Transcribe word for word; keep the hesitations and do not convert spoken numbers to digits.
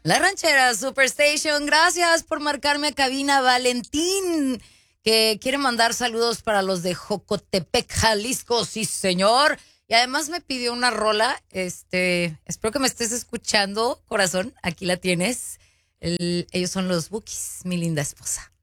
La ranchera Superstation, gracias por marcarme a cabina. Valentín, que quiere mandar saludos para los de Jocotepec, Jalisco, sí señor. Y además me pidió una rola, este, espero que me estés escuchando, corazón, aquí la tienes. El- ellos son los Bookies, mi linda esposa.